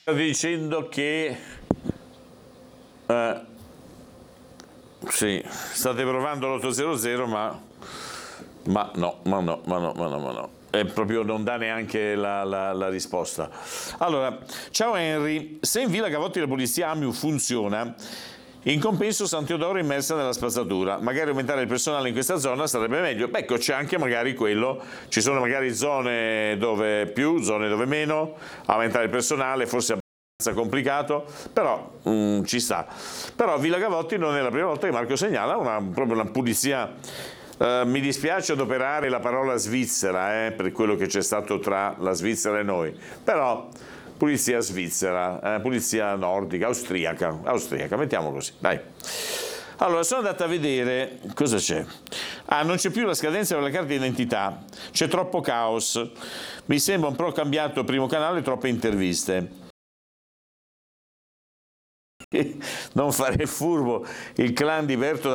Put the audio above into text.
dicendo che sì, state provando l'800, ma no. È proprio non dà neanche la risposta. Allora, ciao Henry, se in Villa Gavotti la polizia AMIU funziona, in compenso San Teodoro è immersa nella spazzatura, magari aumentare il personale in questa zona sarebbe meglio. Ecco, c'è anche magari quello, ci sono magari zone dove più, zone dove meno, aumentare il personale forse è abbastanza complicato, però ci sta. Però Villa Gavotti non è la prima volta che Marco segnala proprio una pulizia. Mi dispiace adoperare la parola svizzera per quello che c'è stato tra la Svizzera e noi, però pulizia svizzera, pulizia nordica, austriaca, mettiamo così, dai. Allora, sono andato a vedere cosa c'è. Non c'è più la scadenza per la carta d'identità, c'è troppo caos. Mi sembra un po' cambiato il primo canale, troppe interviste. Non fare il furbo, il clan di Berto